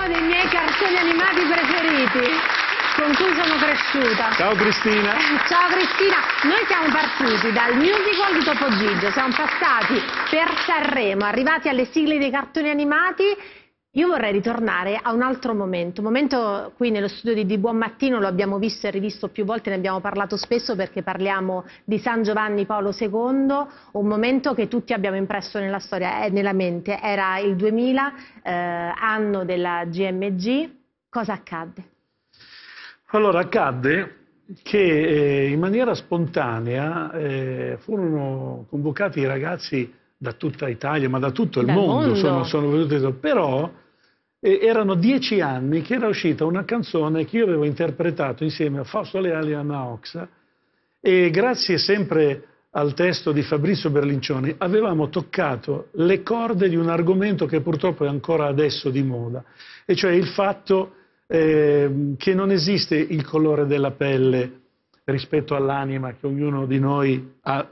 uno dei miei cartoni animati preferiti, con cui sono cresciuta. Ciao Cristina. Ciao Cristina, noi siamo partiti dal musical di Topo Gigio, siamo passati per Sanremo, arrivati alle sigle dei cartoni animati. Io vorrei ritornare a un altro momento qui nello studio di Buon Mattino, lo abbiamo visto e rivisto più volte, ne abbiamo parlato spesso perché parliamo di San Giovanni Paolo II, un momento che tutti abbiamo impresso nella storia e nella mente. Era il 2000, anno della GMG. Cosa accadde? Allora, accadde che in maniera spontanea furono convocati i ragazzi da tutta Italia, ma da tutto il mondo. Sono venuti, però erano 10 anni che era uscita una canzone che io avevo interpretato insieme a Fausto Leali e Anna Oxa, e grazie sempre al testo di Fabrizio Berlincioni avevamo toccato le corde di un argomento che purtroppo è ancora adesso di moda, e cioè il fatto che non esiste il colore della pelle rispetto all'anima che ognuno di noi ha